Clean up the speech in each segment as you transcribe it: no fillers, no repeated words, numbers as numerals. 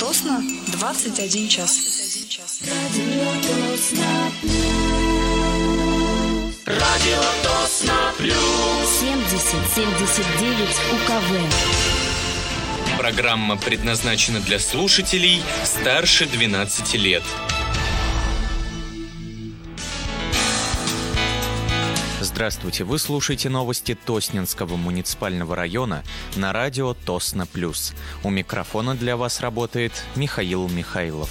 Тосно 21 час. Радио Тосно Плюс 70-79 УКВ. Программа предназначена для слушателей старше 12 лет. Здравствуйте, вы слушаете новости Тосненского муниципального района на радио Тосно Плюс. У микрофона для вас работает Михаил Михайлов.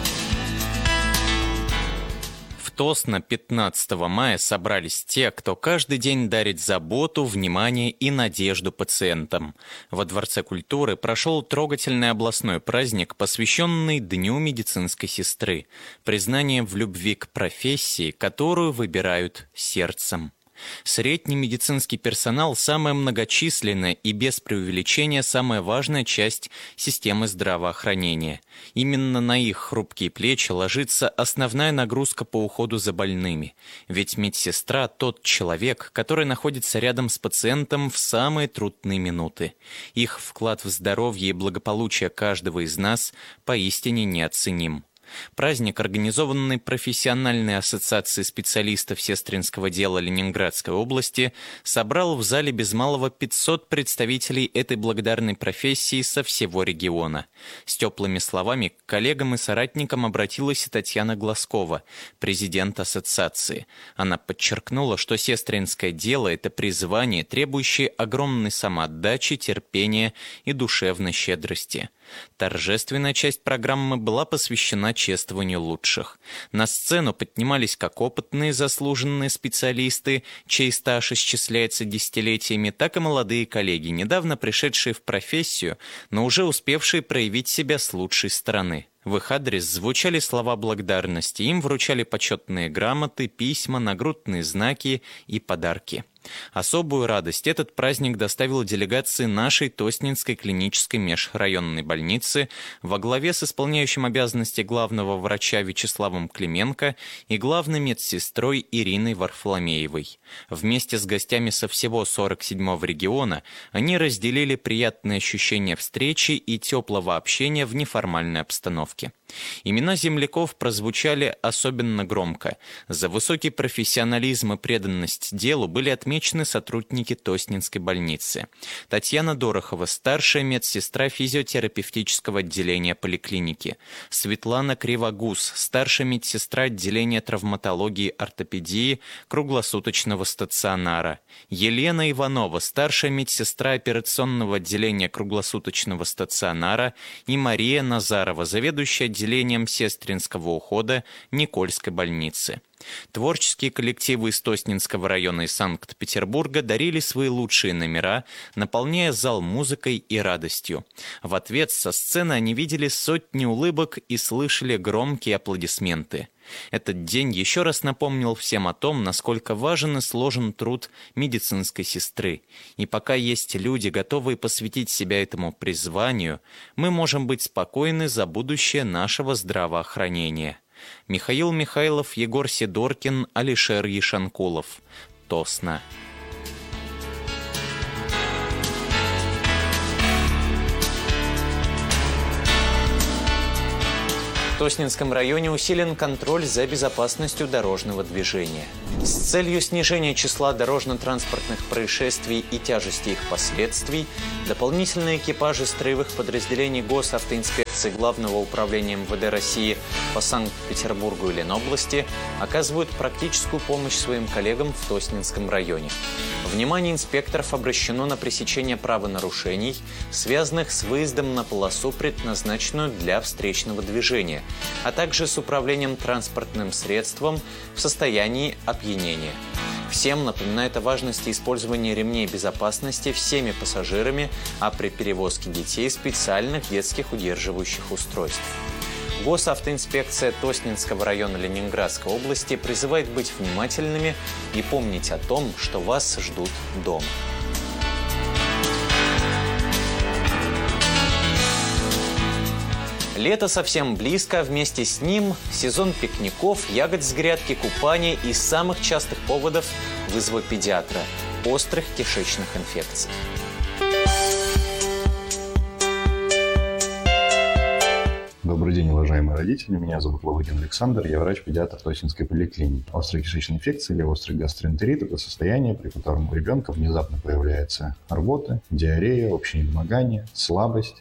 В Тосно 15 мая собрались те, кто каждый день дарит заботу, внимание и надежду пациентам. Во Дворце культуры прошел трогательный областной праздник, посвященный Дню медицинской сестры. Признание в любви к профессии, которую выбирают сердцем. Средний медицинский персонал – самая многочисленная и без преувеличения самая важная часть системы здравоохранения. Именно на их хрупкие плечи ложится основная нагрузка по уходу за больными. Ведь медсестра – тот человек, который находится рядом с пациентом в самые трудные минуты. Их вклад в здоровье и благополучие каждого из нас поистине неоценим. Праздник, организованный профессиональной ассоциацией специалистов сестринского дела Ленинградской области, собрал в зале без малого 500 представителей этой благодарной профессии со всего региона. С теплыми словами к коллегам и соратникам обратилась и Татьяна Глазкова, президент ассоциации. Она подчеркнула, что сестринское дело – это призвание, требующее огромной самоотдачи, терпения и душевной щедрости. Торжественная часть программы была посвящена чествованию лучших. На сцену поднимались как опытные заслуженные специалисты, чей стаж исчисляется десятилетиями, так и молодые коллеги, недавно пришедшие в профессию, но уже успевшие проявить себя с лучшей стороны. В их адрес звучали слова благодарности, им вручали почетные грамоты, письма, нагрудные знаки и подарки. Особую радость этот праздник доставил делегации нашей Тосненской клинической межрайонной больницы во главе с исполняющим обязанности главного врача Вячеславом Клименко и главной медсестрой Ириной Варфоломеевой. Вместе с гостями со всего 47-го региона они разделили приятные ощущения встречи и теплого общения в неформальной обстановке. Имена земляков прозвучали особенно громко. За высокий профессионализм и преданность делу были отмечены сотрудники Тосненской больницы. Татьяна Дорохова, старшая медсестра физиотерапевтического отделения поликлиники. Светлана Кривогуз, старшая медсестра отделения травматологии и ортопедии круглосуточного стационара. Елена Иванова, старшая медсестра операционного отделения круглосуточного стационара. И Мария Назарова, заведующая отделением сестринского ухода Никольской больницы. Творческие коллективы из Тосненского района и Санкт-Петербурга дарили свои лучшие номера, наполняя зал музыкой и радостью. В ответ со сцены они видели сотни улыбок и слышали громкие аплодисменты. Этот день еще раз напомнил всем о том, насколько важен и сложен труд медицинской сестры. И пока есть люди, готовые посвятить себя этому призванию, мы можем быть спокойны за будущее нашего здравоохранения. Михаил Михайлов, Егор Сидоркин, Алишер Ешанкулов. Тосно. В Тосненском районе усилен контроль за безопасностью дорожного движения. С целью снижения числа дорожно-транспортных происшествий и тяжести их последствий, дополнительные экипажи строевых подразделений Госавтоинспекции Главного управления МВД России по Санкт-Петербургу и Ленобласти оказывают практическую помощь своим коллегам в Тосненском районе. Внимание инспекторов обращено на пресечение правонарушений, связанных с выездом на полосу, предназначенную для встречного движения, а также с управлением транспортным средством в состоянии опьянения. Всем напоминает о важности использования ремней безопасности всеми пассажирами, а при перевозке детей специальных детских удерживающих устройств. Госавтоинспекция Тосненского района Ленинградской области призывает быть внимательными и помнить о том, что вас ждут дома. Лето совсем близко, вместе с ним сезон пикников, ягод с грядки, купания и самых частых поводов вызова педиатра – острых кишечных инфекций. Добрый день, уважаемые родители. Меня зовут Лавыгин Александр. Я врач-педиатр Тоснинской поликлиники. Острая кишечная инфекция или острый гастроэнтерит – это состояние, при котором у ребенка внезапно появляется рвота, диарея, общее недомогание, слабость.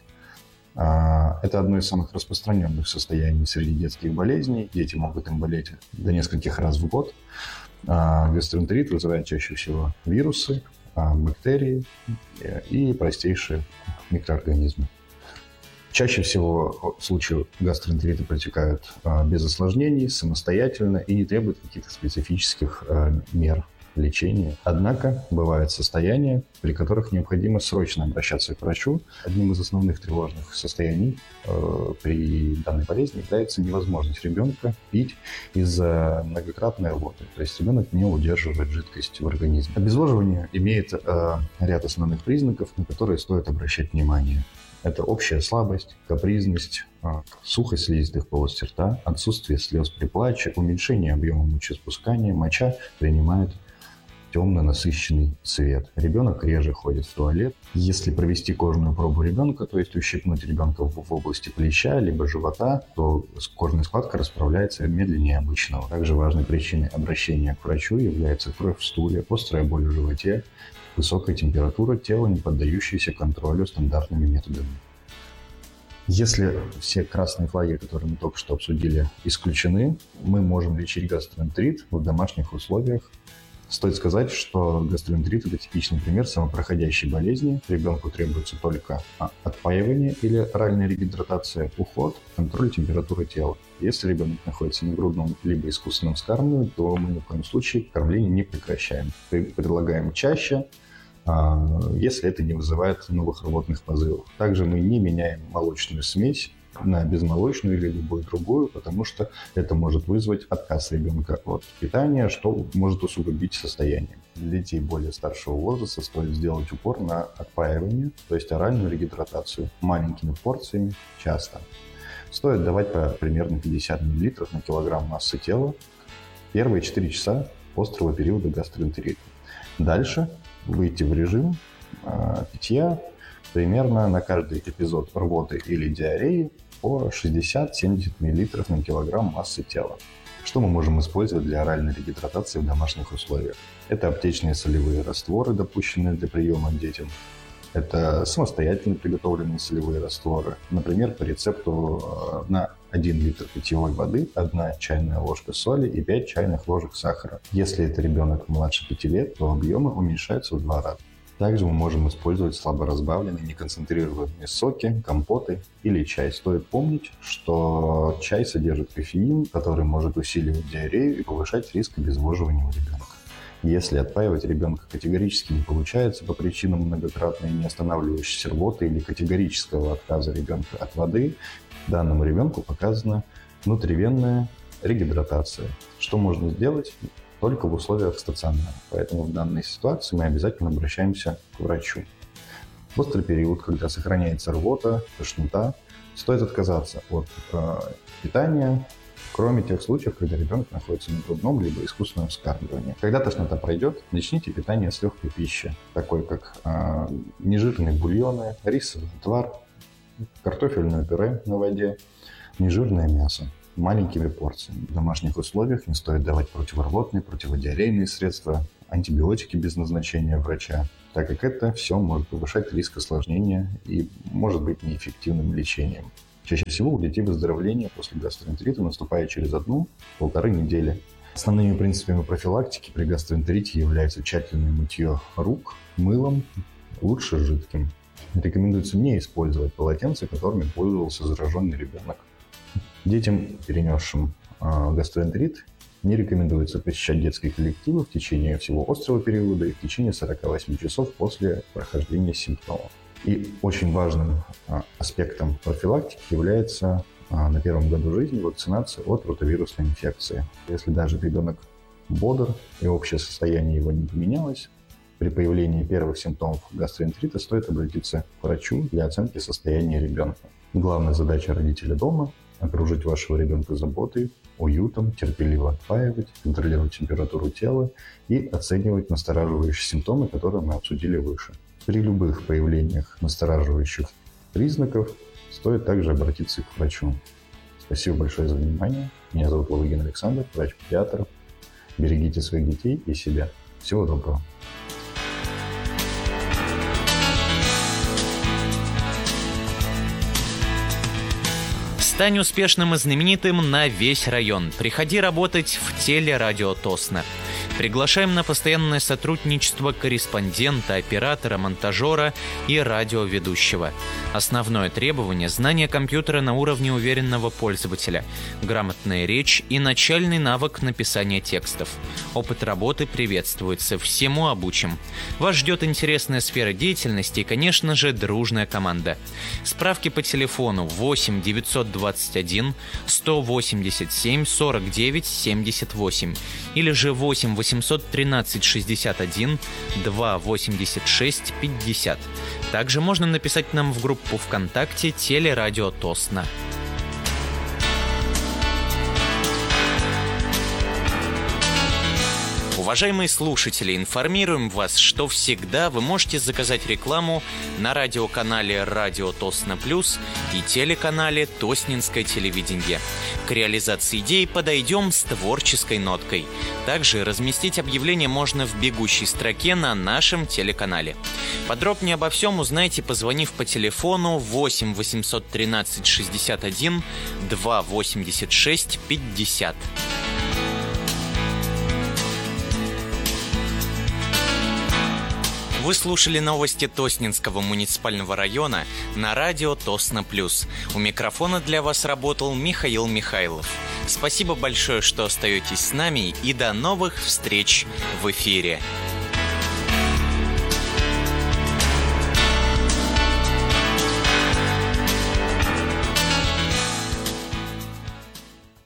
Это одно из самых распространенных состояний среди детских болезней. Дети могут им болеть до нескольких раз в год. Гастроэнтерит вызывает чаще всего вирусы, бактерии и простейшие микроорганизмы. Чаще всего случаи гастроэнтерита протекают без осложнений, самостоятельно и не требуют каких-то специфических мер лечения. Однако бывают состояния, при которых необходимо срочно обращаться к врачу. Одним из основных тревожных состояний при данной болезни является невозможность ребенка пить из-за многократной рвоты. То есть ребенок не удерживает жидкость в организме. Обезвоживание имеет ряд основных признаков, на которые стоит обращать внимание. Это общая слабость, капризность, сухость слизистых полость рта, отсутствие слез при плаче, уменьшение объема мочеиспускания, моча принимает темно-насыщенный цвет. Ребенок реже ходит в туалет. Если провести кожную пробу ребенка, то есть ущипнуть ребенка в области плеча либо живота, то кожная складка расправляется медленнее обычного. Также важной причиной обращения к врачу является кровь в стуле, острая боль в животе, высокая температура тела, не поддающаяся контролю стандартными методами. Если все красные флаги, которые мы только что обсудили, исключены, мы можем лечить гастроэнтерит в домашних условиях. Стоит сказать, что гастроэнтерит – это типичный пример самопроходящей болезни. Ребенку требуется только отпаивание или оральная регидратация, уход, контроль температуры тела. Если ребенок находится на грудном либо искусственном вскармливании, то мы ни в коем случае кормление не прекращаем. Предлагаем чаще, если это не вызывает новых рвотных позывов. Также мы не меняем молочную смесь на безмолочную или любую другую, потому что это может вызвать отказ ребенка от питания, что может усугубить состояние. Для детей более старшего возраста стоит сделать упор на отпаивание, то есть оральную регидратацию маленькими порциями часто. Стоит давать примерно 50 мл на килограмм массы тела первые 4 часа острого периода гастроэнтерита. Дальше выйти в режим питья примерно на каждый эпизод рвоты или диареи по 60-70 мл на килограмм массы тела. Что мы можем использовать для оральной регидратации в домашних условиях? Это аптечные солевые растворы, допущенные для приема детям. Это самостоятельно приготовленные солевые растворы. Например, по рецепту на 1 литр питьевой воды 1 чайная ложка соли и 5 чайных ложек сахара. Если это ребенок младше 5 лет, то объемы уменьшаются в 2 раза. Также мы можем использовать слаборазбавленные, неконцентрированные соки, компоты или чай. Стоит помнить, что чай содержит кофеин, который может усиливать диарею и повышать риск обезвоживания у ребенка. Если отпаивать ребенка категорически не получается по причинам многократной неостанавливающейся рвоты или категорического отказа ребенка от воды, данному ребенку показана внутривенная регидратация. Что можно сделать? Только в условиях стационара. Поэтому в данной ситуации мы обязательно обращаемся к врачу. В острый период, когда сохраняется рвота, тошнота, стоит отказаться от питания, кроме тех случаев, когда ребенок находится на грудном либо искусственном вскармливании. Когда тошнота пройдет, начните питание с легкой пищи, такой как нежирные бульоны, рисовый отвар, картофельное пюре на воде, нежирное мясо. Маленькими порциями. В домашних условиях не стоит давать противорвотные, противодиарейные средства, антибиотики без назначения врача, так как это все может повышать риск осложнения и может быть неэффективным лечением. Чаще всего у детей выздоровление после гастроэнтерита наступает через 1-1,5 недели. Основными принципами профилактики при гастроэнтерите являются тщательное мытье рук мылом, лучше жидким. Рекомендуется не использовать полотенца, которыми пользовался зараженный ребенок. Детям, перенесшим гастроэнтерит, не рекомендуется посещать детские коллективы в течение всего острого периода и в течение 48 часов после прохождения симптомов. И очень важным аспектом профилактики является на первом году жизни вакцинация от ротавирусной инфекции. Если даже ребенок бодр и общее состояние его не поменялось, при появлении первых симптомов гастроэнтерита стоит обратиться к врачу для оценки состояния ребенка. Главная задача родителя дома – окружить вашего ребенка заботой, уютом, терпеливо отпаивать, контролировать температуру тела и оценивать настораживающие симптомы, которые мы обсудили выше. При любых появлениях настораживающих признаков стоит также обратиться к врачу. Спасибо большое за внимание. Меня зовут Лавыгин Александр, врач-педиатр. Берегите своих детей и себя. Всего доброго. Стань успешным и знаменитым на весь район. Приходи работать в телерадио Тосно. Приглашаем на постоянное сотрудничество корреспондента, оператора, монтажера и радиоведущего. Основное требование – знание компьютера на уровне уверенного пользователя, грамотная речь и начальный навык написания текстов. Опыт работы приветствуется, всему обучим. Вас ждет интересная сфера деятельности и, конечно же, дружная команда. Справки по телефону 8 921 187 49 78 или же 8 813 61 2 86 50. Также можно написать нам в группу ВКонтакте «Телерадио Тосно». Уважаемые слушатели, информируем вас, что всегда вы можете заказать рекламу на радиоканале «Радио Тосно Плюс» и телеканале «Тоснинское телевидение». К реализации идей подойдем с творческой ноткой. Также разместить объявление можно в бегущей строке на нашем телеканале. Подробнее обо всем узнайте, позвонив по телефону 8 813 61 2 86 50. Вы слушали новости Тоснинского муниципального района на радио Тосно Плюс. У микрофона для вас работал Михаил Михайлов. Спасибо большое, что остаетесь с нами, и до новых встреч в эфире.